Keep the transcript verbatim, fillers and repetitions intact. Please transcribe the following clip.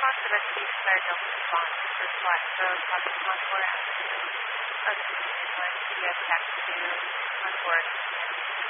responsive at ceasefire don't respond to flight road public one four afternoon. Other one via text to one four.